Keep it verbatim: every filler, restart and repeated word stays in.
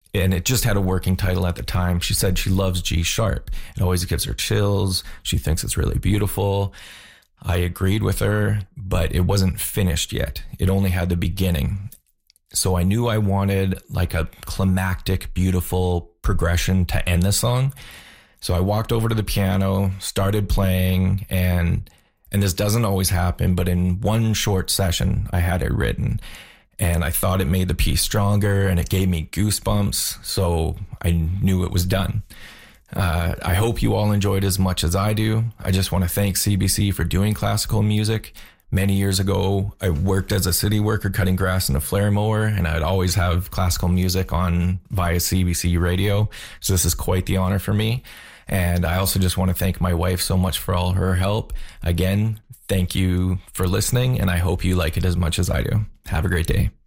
and it just had a working title at the time. She said she loves G sharp. It always gives her chills. She thinks it's really beautiful. I agreed with her, but it wasn't finished yet. It only had the beginning. So I knew I wanted like a climactic, beautiful progression to end the song. So I walked over to the piano, started playing, and and this doesn't always happen, but in one short session, I had it written. And I thought it made the piece stronger, and it gave me goosebumps, so I knew it was done. Uh, I hope you all enjoyed as much as I do. I just want to thank C B C for doing classical music. Many years ago, I worked as a city worker cutting grass in a flare mower, and I'd always have classical music on via C B C radio. So this is quite the honor for me. And I also just want to thank my wife so much for all her help. Again, thank you for listening, and I hope you like it as much as I do. Have a great day.